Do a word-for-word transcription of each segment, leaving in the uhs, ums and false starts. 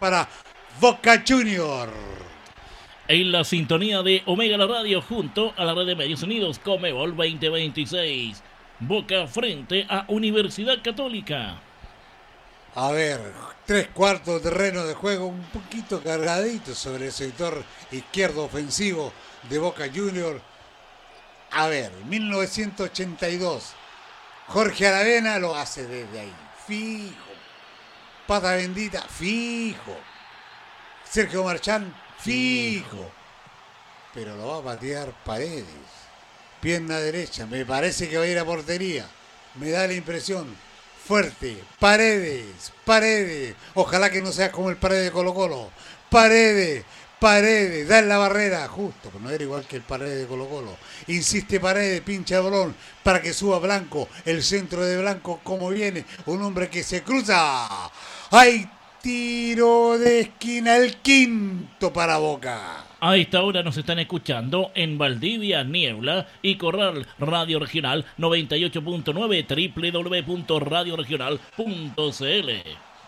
para Boca Junior. En la sintonía de Omega la Radio junto a la red de medios unidos Comebol veinte veintiséis. Boca frente a Universidad Católica. A ver, tres cuartos de terreno de juego un poquito cargadito sobre el sector izquierdo ofensivo de Boca Junior. A ver, mil novecientos ochenta y dos. Jorge Aravena lo hace desde ahí. Fijo. Pata bendita, fijo. Sergio Marchán, fijo. Pero lo va a patear Paredes. Pierna derecha, me parece que va a ir a portería. Me da la impresión. Fuerte, Paredes, Paredes. Ojalá que no sea como el Paredes de Colo Colo. Paredes, Paredes, da en la barrera. Justo, pero no era igual que el Paredes de Colo Colo. Insiste Paredes, pincha el balón para que suba Blanco. El centro de Blanco, como viene. Un hombre que se cruza. ¡Hay tiro de esquina! El quinto para Boca. A esta hora nos están escuchando en Valdivia, Niebla y Corral Radio Regional noventa y ocho punto nueve, doble u doble u doble u punto radio regional punto c l.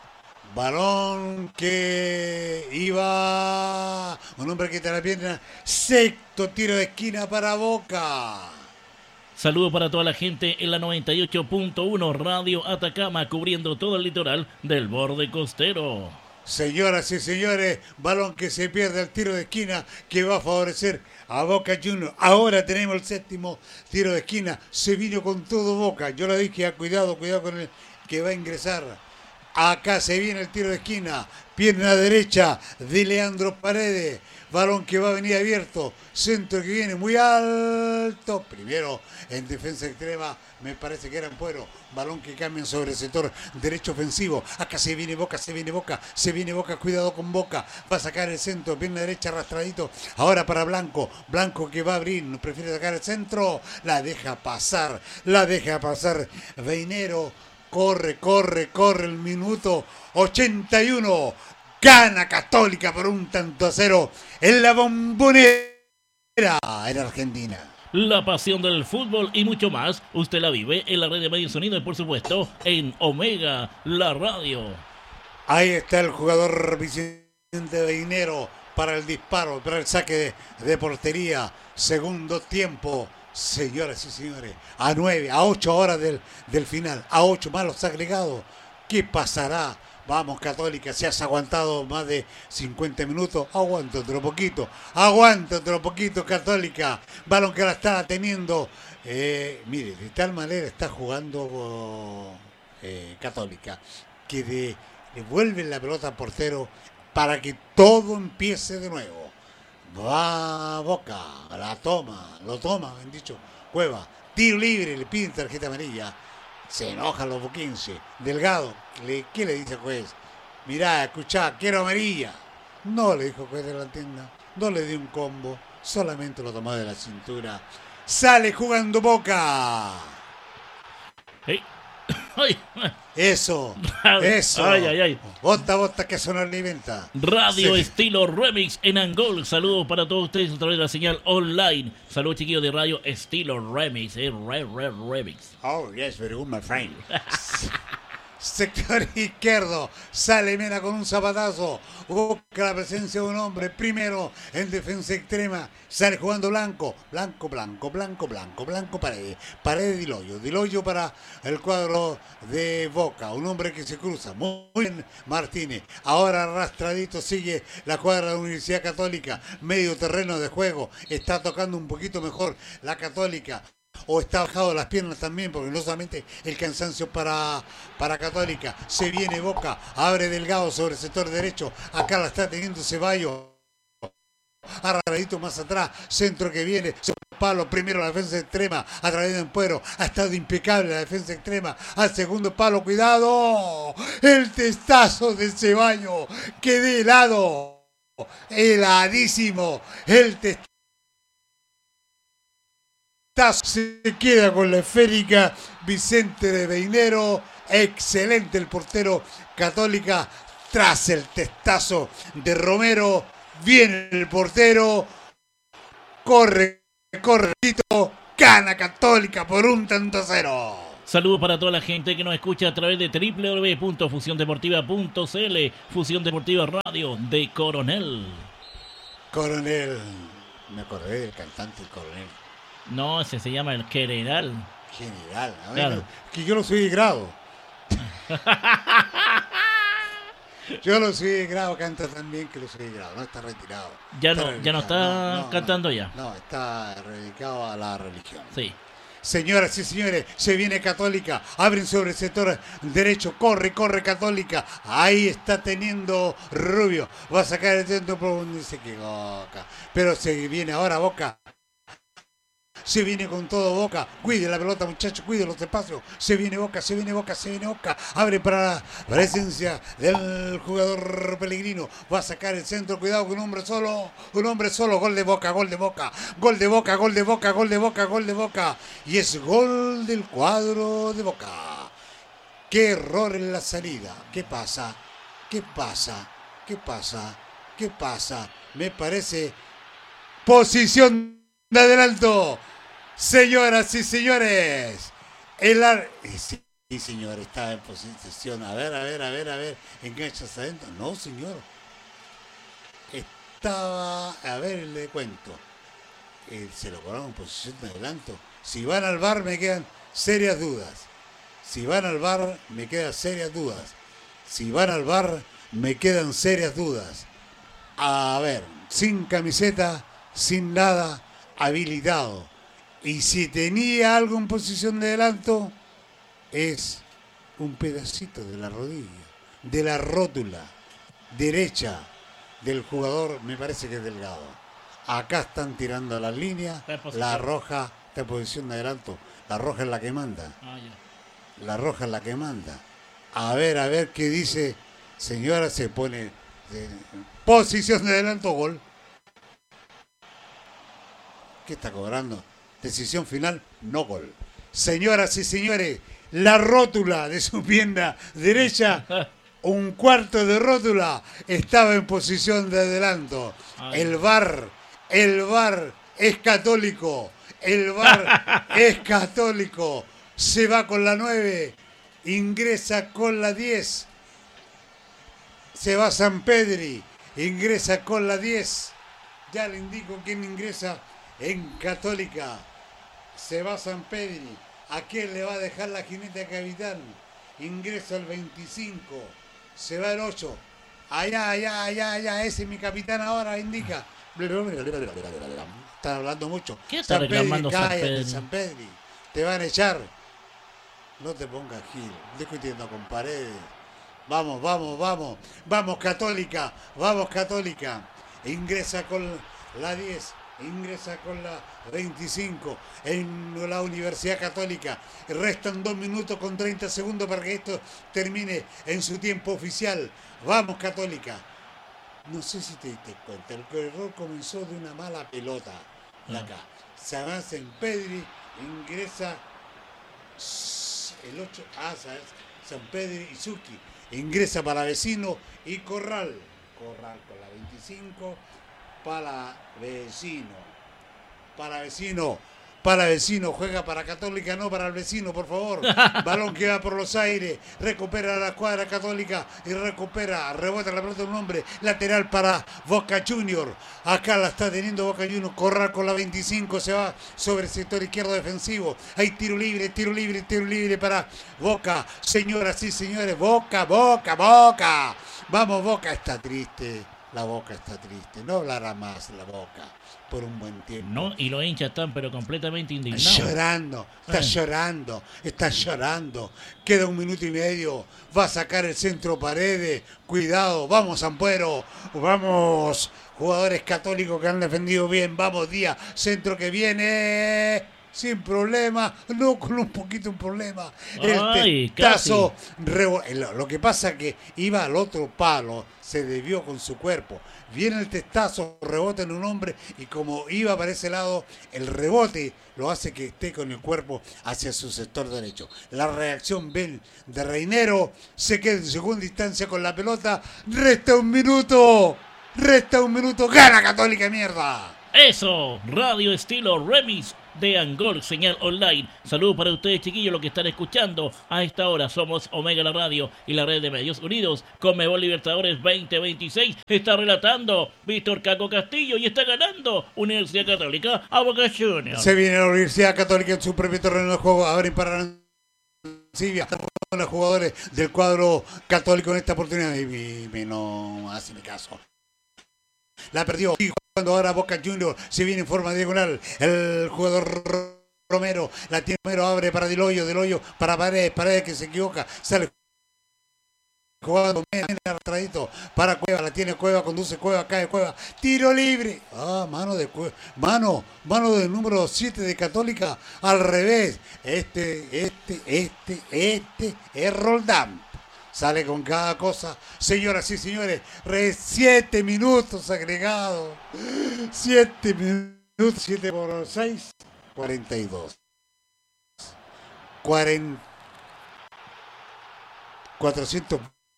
Balón que iba, un hombre que te la pierna, sexto tiro de esquina para Boca. Saludos para toda la gente en la noventa y ocho punto uno Radio Atacama, cubriendo todo el litoral del borde costero. Señoras y señores, balón que se pierde al tiro de esquina que va a favorecer a Boca Juniors. Ahora tenemos el séptimo tiro de esquina. Se vino con todo Boca. Yo le dije, ah, cuidado, cuidado con el que va a ingresar. Acá se viene el tiro de esquina. Pierna derecha de Leandro Paredes. Balón que va a venir abierto. Centro que viene muy alto. Primero en defensa extrema. Me parece que era en Puero. Balón que cambian sobre el sector derecho ofensivo. Acá se viene Boca, se viene Boca. Se viene Boca, cuidado con Boca. Va a sacar el centro. Pierna derecha arrastradito. Ahora para Blanco. Blanco que va a abrir. No prefiere sacar el centro. La deja pasar. La deja pasar Veinero. Corre, corre, corre el minuto ochenta y uno. Gana Católica por un tanto a cero en la Bombonera en Argentina. La pasión del fútbol y mucho más, usted la vive en la red de medios sonido y por supuesto en Omega, la radio. Ahí está el jugador Vicente Veinero para el disparo, para el saque de, de portería. Segundo tiempo. Señoras y señores, a nueve, a ocho horas del, del final, a ocho más los agregados. ¿Qué pasará? Vamos, Católica, si has aguantado más de cincuenta minutos, aguanta otro poquito, aguanta otro poquito, Católica. Balón que la está teniendo. Eh, mire, de tal manera está jugando eh, Católica, que de, devuelven la pelota al portero para que todo empiece de nuevo. Va Boca, la toma, lo toma, bien dicho, Cueva, tiro libre, le piden tarjeta amarilla, se enojan los boquenses. Delgado, le, ¿qué le dice el juez? Mirá, escuchá, quiero amarilla. No le dijo el juez de la tienda, no le dio un combo, solamente lo tomó de la cintura. Sale jugando Boca. Hey. Ay. Eso, eso. Ay, ay, ay. Bota, bota, que eso no alimenta. Radio Sí. Estilo Remix en Angol. Saludos para todos ustedes a través de la señal online. Saludos, chiquillos de Radio Estilo Remix. Eh, re, re, remix. Oh, yes, very good, my friend. Sector izquierdo, sale Mena con un zapatazo, busca la presencia de un hombre, primero en defensa extrema, sale jugando Blanco, Blanco, Blanco, Blanco, Blanco, Blanco, Paredes, Paredes Diloyo, Diloyo para el cuadro de Boca, un hombre que se cruza, muy bien Martínez, ahora arrastradito sigue la cuadra de la Universidad Católica, medio terreno de juego, está tocando un poquito mejor la Católica. O está bajado las piernas también, porque no solamente el cansancio para, para Católica. Se viene Boca, abre Delgado sobre el sector derecho. Acá la está teniendo Ceballos. Arradito más atrás, centro que viene, palo, primero la defensa extrema, a través de Empuero, ha estado impecable la defensa extrema, al segundo palo, cuidado, el testazo de Ceballos, que de helado, heladísimo, el testazo. Se queda con la esférica Vicente de Veinero. Excelente el portero Católica tras el testazo de Romero. Viene el portero. Corre, corre, gana Católica por un tanto a cero. Saludos para toda la gente que nos escucha a través de doble u doble u doble u punto fusión deportiva punto c l, Fusión Deportiva Radio de Coronel. Coronel, me acordé del cantante Coronel. No, ese se llama el General. General, a ver, Claro. que yo lo soy de grado. Yo lo soy de grado, canta tan bien que lo soy de grado, no está retirado. Ya Está no, ya no está dedicado. No, no, cantando no, ya. No, está dedicado a la religión. Sí. Señoras y señores, se viene Católica, abren sobre el sector derecho, corre, corre Católica, ahí está teniendo Rubio, va a sacar el centro profundo, dice que Boca, pero se viene ahora Boca, se viene con todo Boca, cuide la pelota muchachos, cuide los espacios, se viene Boca, se viene Boca, se viene Boca, abre para la presencia del jugador Pellegrino, va a sacar el centro, cuidado con un hombre solo, un hombre solo, gol de Boca, gol de Boca, gol de Boca, gol de Boca, gol de Boca, gol de Boca, y es gol del cuadro de Boca. Qué error en la salida, ¿qué pasa? ¿Qué pasa? ¿Qué pasa? ¿Qué pasa? Me parece posición de adelanto. Señoras y señores, el ar... eh, sí, sí, señor, estaba en posición. A ver, a ver, a ver, a ver. ¿Enganchas adentro? No, señor. Estaba... A ver, le cuento. Eh, se lo colocaron en posición de adelanto. Si van al bar me quedan serias dudas. Si van al bar me quedan serias dudas. Si van al bar me quedan serias dudas. A ver, sin camiseta, sin nada, habilitado. Y si tenía algo en posición de adelanto, es un pedacito de la rodilla, de la rótula derecha del jugador, me parece que es Delgado. Acá están tirando las líneas, la roja está en posición de adelanto, la roja es la que manda. Ah, ya. La roja es la que manda. A ver, a ver qué dice. Señora, se pone de posición de adelanto, gol. ¿Qué está cobrando? Decisión final, no gol. Señoras y señores, la rótula de su pierna derecha, un cuarto de rótula, estaba en posición de adelanto. Ay. El V A R, el V A R es católico. El V A R es católico. Se va con la nueve, ingresa con la diez. Se va Sampedri, ingresa con la diez. Ya le indico quién ingresa en Católica. Se va Sampedri. ¿A quién le va a dejar la jineta capitán? Ingresa el veinticinco. Se va el ocho. Allá, allá, allá, allá. Ese es mi capitán ahora, indica. Están hablando mucho. ¿Qué está reclamando cállate, Sampedri? Sampedri. Te van a echar. No te pongas gil. Discutiendo con Paredes. Vamos, vamos, vamos. Vamos, Católica. Vamos, Católica. Ingresa con la diez. Ingresa con la veinticinco en la Universidad Católica. Restan dos minutos con treinta segundos para que esto termine en su tiempo oficial. Vamos, Católica. No sé si te diste cuenta, el error comenzó de una mala pelota de acá. Se avanza en Pedri, ingresa el ocho, ah, San Pedri y Zucchi. Ingresa para Vecino y Corral. Corral con la veinticinco. Para Vecino. Para Vecino. Para Vecino. Juega para Católica, no para el Vecino, por favor. Balón que va por los aires. Recupera la cuadra Católica y recupera. Rebota la pelota de un hombre. Lateral para Boca Junior. Acá la está teniendo Boca Junior. Corral con la veinticinco. Se va sobre el sector izquierdo defensivo. Hay tiro libre, tiro libre, tiro libre para Boca. Señoras y señores. Boca, Boca, Boca. Vamos, Boca. Está triste. La Boca está triste. No hablará más la Boca por un buen tiempo. No, y los hinchas están pero completamente indignados. Llorando, está Eh. llorando, está llorando. Queda un minuto y medio. Va a sacar el centro Paredes. Cuidado, vamos Ampuero. Vamos, jugadores católicos que han defendido bien. Vamos Díaz, centro que viene. Sin problema, no con un poquito un problema. El Ay, testazo. Revo- lo, lo que pasa es que iba al otro palo, se debió con su cuerpo. Viene el testazo, rebota en un hombre y como iba para ese lado, el rebote lo hace que esté con el cuerpo hacia su sector derecho. La reacción ven de Reinero, se queda en segunda instancia con la pelota. Resta un minuto, resta un minuto, gana Católica, mierda. Eso, Radio Estilo Remix de Angol, señal online. Saludos para ustedes, chiquillos, los que están escuchando a esta hora. Somos Omega la Radio y la red de medios unidos. Conmebol Libertadores veinte veintiséis. Está relatando Víctor Caco Castillo y está ganando Universidad Católica a Boca Juniors. Se viene la Universidad Católica en su propio terreno de juego. Abren para Arancibia. Los jugadores del cuadro católico en esta oportunidad. Y, y, y no hace mi caso. La perdió. Y cuando ahora Boca Juniors se viene en forma diagonal. El jugador Romero. La tiene Romero. Abre para Del Hoyo. Del Hoyo para Paredes. Paredes que se equivoca. Sale jugando arrastradito para Cueva, la tiene Cueva, conduce Cueva, cae Cueva, tiro libre, ah, mano de Cueva, mano, mano del número siete de Católica, al revés, este, este, este, este, es Roldán, sale con cada cosa, señoras y señores, re siete minutos agregados, siete minutos, siete por seis, cuarenta y dos, cuarenta, cuatrocientos.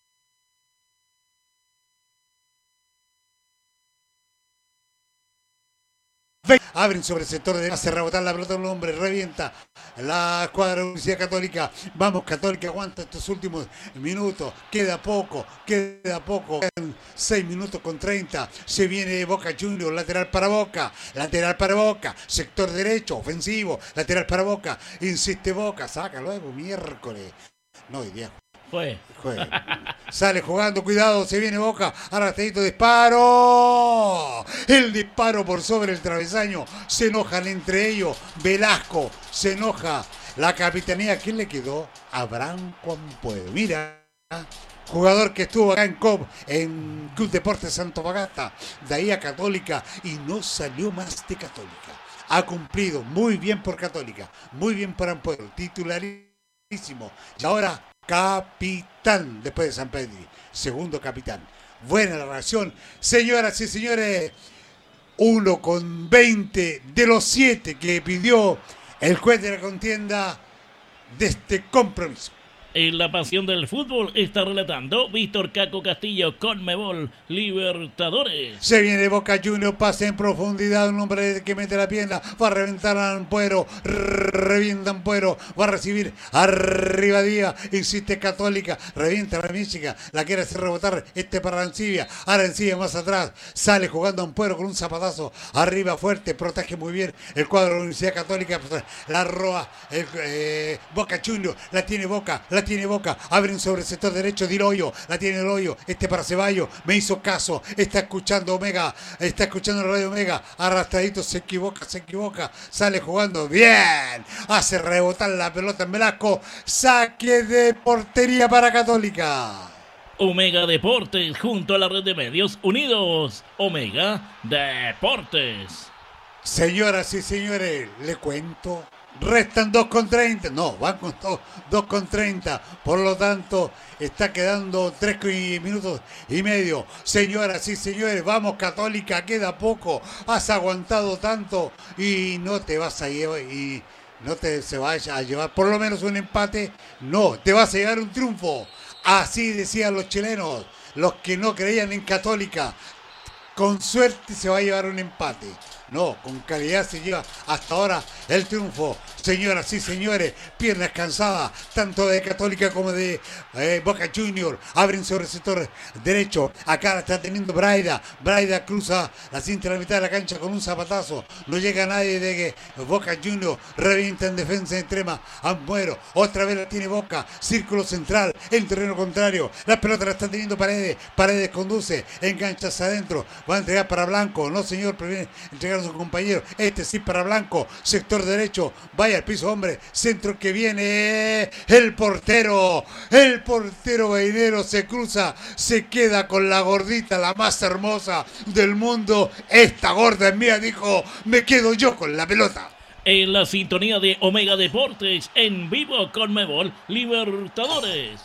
Abren sobre el sector de hace rebotar la pelota un hombre, revienta la escuadra de la Universidad Católica. Vamos, Católica, aguanta estos últimos minutos. Queda poco, queda poco. Quedan seis minutos con treinta. Se viene Boca Juniors, lateral para Boca, lateral para Boca, sector derecho, ofensivo, lateral para Boca. Insiste Boca, saca luego, miércoles. No, hoy día. Fue. Fue. Sale jugando, cuidado, se viene Boca, arrastradito, disparo, el disparo por sobre el travesaño, se enojan entre ellos, Velasco, se enoja, la capitanía, ¿quién le quedó? Abraham Ampuero, mira, jugador que estuvo acá en C O P, en Club Deportes Santo Bagasta, de ahí a Católica y no salió más de Católica, ha cumplido muy bien por Católica, muy bien por Ampuero, titularísimo, y ahora capitán después de San Pedro, segundo capitán. Buena la relación, señoras y señores. Uno con veinte de los siete que pidió el juez de la contienda de este compromiso. En la pasión del fútbol está relatando Víctor Caco Castillo, Conmebol Libertadores. Se viene Boca Juniors, pase en profundidad, un hombre que mete la pierna, va a reventar a Ampuero, revienta Ampuero, va a recibir arriba Díaz, insiste Católica, revienta la Mística, la quiere hacer rebotar este para Arancibia, Arancibia más atrás, sale jugando Ampuero con un zapatazo, arriba fuerte, protege muy bien el cuadro de la Universidad Católica, la roba el, eh, Boca Juniors, la tiene Boca, la tiene Boca, abren sobre el sector derecho, Del Hoyo, la tiene el Hoyo, este para Ceballos, me hizo caso, está escuchando Omega, está escuchando el Radio Omega, arrastradito, se equivoca, se equivoca, sale jugando bien, hace rebotar la pelota en Velasco, saque de portería para Católica. Omega Deportes, junto a la red de medios unidos, Omega Deportes. Señoras y señores, le cuento. Restan dos con treinta, no, van con dos con treinta, por lo tanto está quedando tres minutos y medio. Señoras y señores, vamos Católica, queda poco, has aguantado tanto y no te vas a llevar y no te se vaya a llevar por lo menos un empate, no, te vas a llevar un triunfo. Así decían los chilenos, los que no creían en Católica, con suerte se va a llevar un empate. No, con calidad se lleva hasta ahora el triunfo. Señoras y señores, piernas cansadas, tanto de Católica como de eh, Boca Juniors. Abren sobre el sector derecho. Acá la está teniendo Braida. Braida cruza la cinta a la mitad de la cancha con un zapatazo. No llega nadie de que Boca Juniors revienta en defensa extrema. Ampuero, otra vez la tiene Boca. Círculo central, en terreno contrario. La pelota la está teniendo Paredes. Paredes conduce, engancha hacia adentro. Va a entregar para Blanco. No, señor, prefiere entregar a su compañero. Este sí para Blanco. Sector derecho. Vaya al piso, hombre. Centro que viene. El portero. El portero Beinero se cruza. Se queda con la gordita, la más hermosa del mundo. Esta gorda es mía, dijo. Me quedo yo con la pelota. En la sintonía de Omega Deportes, en vivo con Conmebol Libertadores.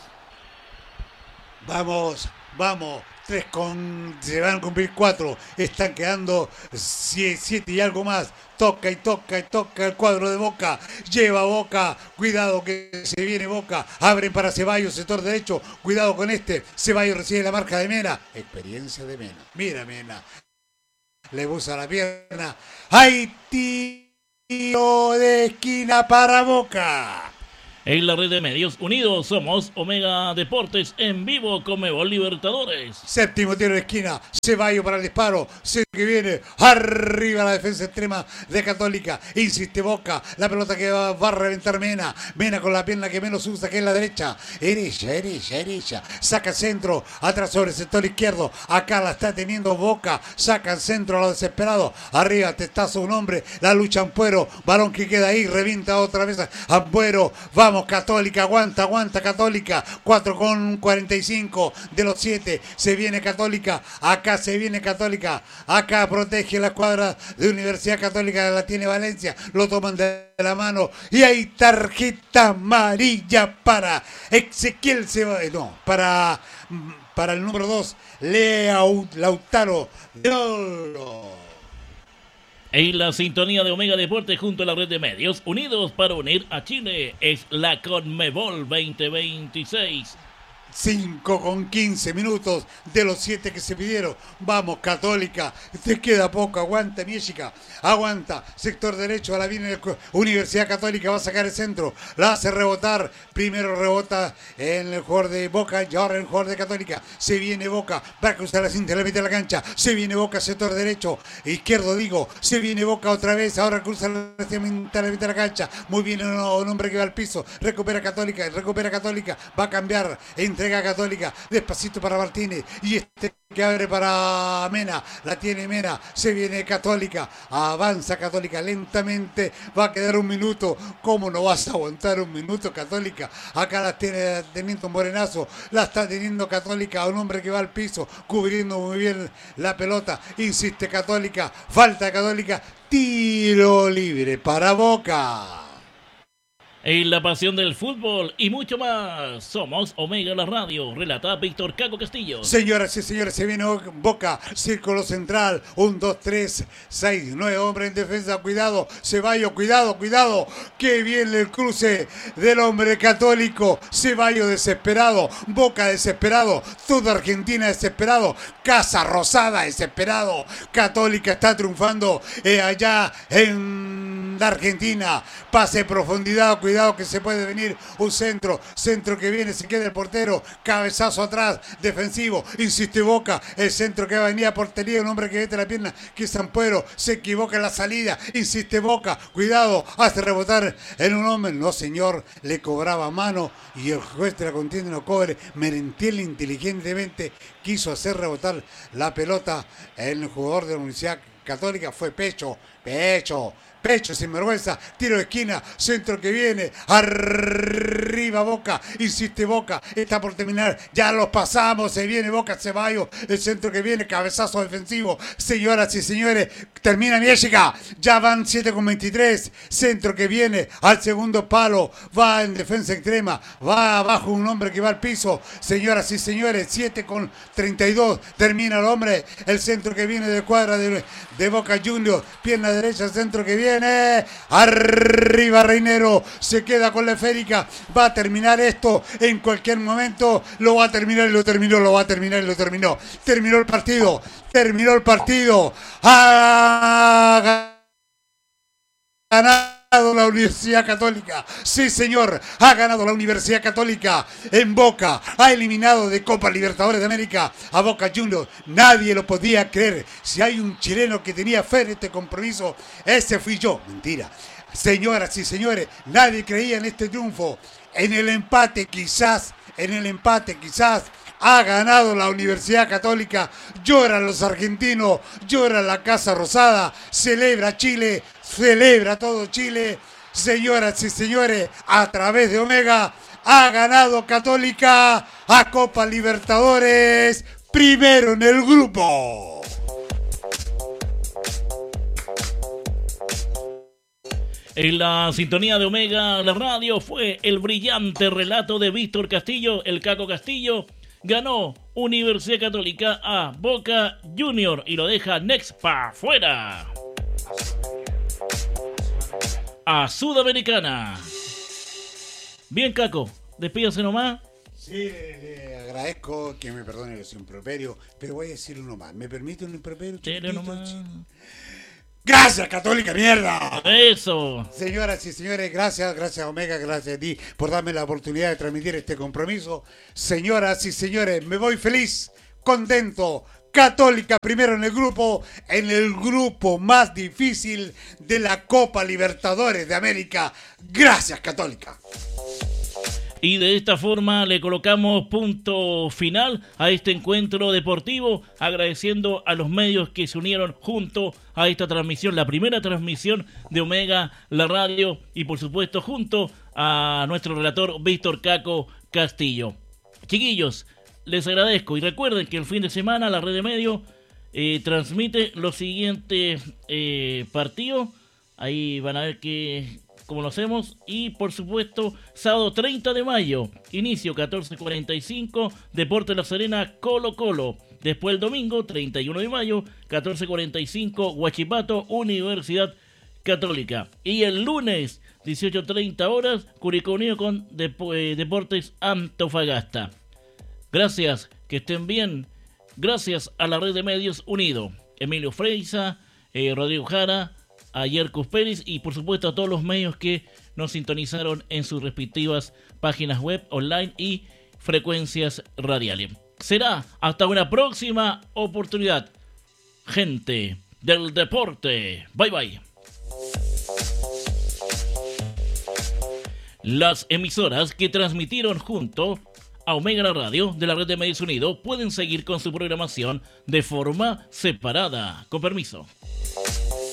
Vamos, vamos. Tres con, se van a cumplir cuatro, están quedando siete y algo más, toca y toca y toca el cuadro de Boca, lleva Boca, cuidado que se viene Boca, abren para Ceballos, sector derecho, cuidado con este, Ceballos recibe la marca de Mena, experiencia de Mena, mira Mena, le usa la pierna, Haití, tiro de esquina para Boca. En la red de medios unidos somos Omega Deportes en vivo Conmebol Libertadores. Séptimo tiro de esquina, Ceballos para el disparo, se que viene, arriba la defensa extrema de Católica, insiste Boca, la pelota que va, va a reventar Mena, Mena con la pierna que menos usa que es la derecha, Erilla, Erilla, Erilla, saca centro, atrás sobre el sector izquierdo, acá la está teniendo Boca, saca el centro a lo desesperado, arriba testazo un hombre, la lucha Ampuero, balón que queda ahí, revienta otra vez Ampuero, va Vamos, Católica, aguanta, aguanta Católica, cuatro con cuarenta y cinco de los siete, se viene Católica, acá se viene Católica, acá protege la escuadra de Universidad Católica, la tiene Valencia, lo toman de la mano y hay tarjeta amarilla para Ezequiel Ceballos, no, para, para el número dos, Leo Lautaro de Oro. En la sintonía de Omega Deportes junto a la red de medios unidos para unir a Chile es la Conmebol veinte veintiséis. cinco con quince minutos de los siete que se pidieron. Vamos, Católica, te queda poco, aguanta, Miesica, aguanta, sector derecho, a la viene Universidad Católica, va a sacar el centro, la hace rebotar, primero rebota en el jugador de Boca y ahora en el jugador de Católica, se viene Boca, va a cruzar la cinta, le mete la cancha, se viene Boca, sector derecho, izquierdo digo, se viene Boca otra vez, ahora cruza la cinta, le mete la cancha, muy bien un, un hombre que va al piso, recupera Católica, recupera Católica, va a cambiar, entre entrega Católica, despacito para Martínez y este que abre para Mena, la tiene Mena, se viene Católica, avanza Católica lentamente, va a quedar un minuto, ¿cómo no vas a aguantar un minuto Católica? Acá la tiene teniendo un morenazo, la está teniendo Católica, un hombre que va al piso, cubriendo muy bien la pelota, insiste Católica, falta Católica, tiro libre para Boca. En la pasión del fútbol y mucho más, somos Omega la Radio, relata Víctor Caco Castillo. Señoras y señores, se viene Boca, círculo central, un, dos, tres, seis, nueve hombres en defensa, cuidado, Ceballos, cuidado, cuidado, que viene el cruce del hombre católico, Ceballos desesperado, Boca desesperado, toda Argentina desesperado, Casa Rosada desesperado, Católica está triunfando eh, allá en la Argentina, pase profundidad, cuidado. Cuidado que se puede venir un centro, centro que viene, se queda el portero, cabezazo atrás, defensivo, insiste Boca, el centro que venía a portería, un hombre que mete la pierna, que es Ampuero, se equivoca en la salida, insiste Boca, cuidado, hace rebotar en un hombre, no señor, le cobraba mano y el juez de la contienda no cobre, Merentiel inteligentemente quiso hacer rebotar la pelota en el jugador de la Universidad Católica, fue pecho, pecho, pecho sin vergüenza, tiro de esquina, centro que viene, arriba Boca, insiste Boca, está por terminar, ya los pasamos, se viene Boca, Ceballos, el centro que viene, cabezazo defensivo, señoras y señores, termina Miesica, ya van siete con veintitrés, centro que viene al segundo palo, va en defensa extrema, va abajo un hombre que va al piso, señoras y señores, siete con treinta y dos, termina el hombre, el centro que viene de cuadra de, de Boca Juniors, pierna derecha, centro que viene, Viene arriba Reinero, se queda con la esférica, va a terminar esto en cualquier momento, lo va a terminar y lo terminó, lo va a terminar y lo terminó, terminó el partido, terminó el partido, ha ganado la Universidad Católica, sí señor, ha ganado la Universidad Católica en Boca, ha eliminado de Copa Libertadores de América a Boca Juniors, nadie lo podía creer, si hay un chileno que tenía fe en este compromiso, ese fui yo, mentira, señoras y señores, nadie creía en este triunfo, en el empate quizás, en el empate quizás, ha ganado la Universidad Católica, lloran los argentinos, llora la Casa Rosada, celebra Chile, celebra todo Chile, señoras y señores, a través de Omega, ha ganado Católica a Copa Libertadores, primero en el grupo. En la sintonía de Omega, la radio, fue el brillante relato de Víctor Castillo, el Caco Castillo. Ganó Universidad Católica a Boca Junior y lo deja Next para afuera. A Sudamericana. Bien, Caco, despídase nomás. Sí, le, le agradezco que me perdone los improperio, pero voy a decir uno más. ¿Me permite un improperio? Dele nomás. Gracias, Católica, mierda. Eso. Señoras y señores, gracias, gracias Omega, gracias a ti por darme la oportunidad de transmitir este compromiso. Señoras y señores, me voy feliz, contento. Católica primero en el grupo, en el grupo más difícil de la Copa Libertadores de América. Gracias, Católica. Y de esta forma le colocamos punto final a este encuentro deportivo, agradeciendo a los medios que se unieron junto a esta transmisión, la primera transmisión de Omega, la radio, y por supuesto junto a nuestro relator Víctor Caco Castillo. Chiquillos, les agradezco y recuerden que el fin de semana la red de medios eh, transmite los siguientes eh, partidos. Ahí van a ver que... como lo hacemos, y por supuesto, sábado treinta de mayo, inicio catorce cuarenta y cinco, Deportes La Serena, Colo Colo. Después el domingo, treinta y uno de mayo, catorce cuarenta y cinco, Huachipato, Universidad Católica. Y el lunes, dieciocho treinta horas, Curicó Unido con Dep- eh, Deportes Antofagasta. Gracias, que estén bien. Gracias a la red de medios unido. Emilio Freisa, eh, Rodrigo Jara, a Yerkus Pérez y por supuesto a todos los medios que nos sintonizaron en sus respectivas páginas web, online y frecuencias radiales. Será hasta una próxima oportunidad, gente del deporte. Bye bye. Las emisoras que transmitieron junto a Omega la Radio de la red de Medios Unidos pueden seguir con su programación de forma separada. Con permiso.